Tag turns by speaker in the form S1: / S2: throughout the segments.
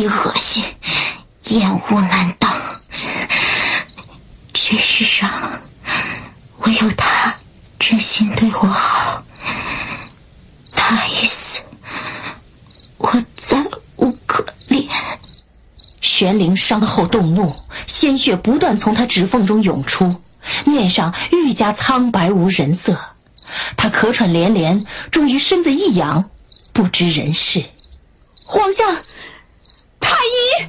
S1: 里恶心，厌恶难当。这世上唯有他真心对我好，他一死，我再无可恋。
S2: 玄灵伤后动怒，鲜血不断从他指缝中涌出，面上愈加苍白无人色。他咳喘连连，终于身子一仰，不知人事。
S3: 皇上，太医！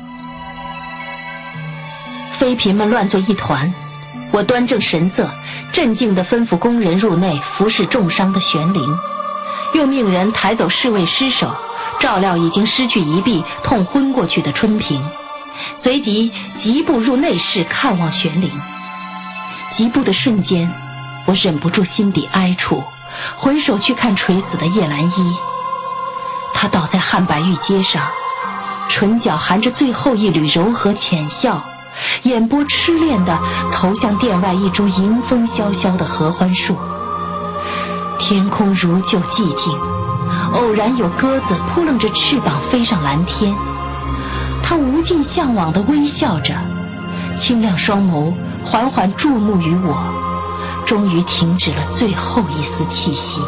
S2: 妃嫔们乱作一团，我端正神色，镇静地吩咐宫人入内服侍重伤的玄灵，又命人抬走侍卫尸首，照料已经失去一臂痛昏过去的春平，随即疾步入内室看望玄灵。疾步的瞬间，我忍不住心底哀楚，回首去看垂死的叶澜依。她倒在汉白玉阶上，唇角含着最后一缕柔和浅笑，眼波痴恋地投向殿外一株迎风萧萧的合欢树。天空如旧寂静，偶然有鸽子扑棱着翅膀飞上蓝天，它无尽向往地微笑着，清亮双眸缓缓注目于我，终于停止了最后一丝气息。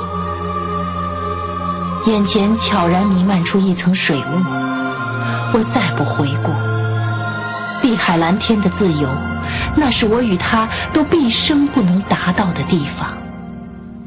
S2: 眼前悄然弥漫出一层水雾，我再不回顾。碧海蓝天的自由，那是我与他都毕生不能达到的地方。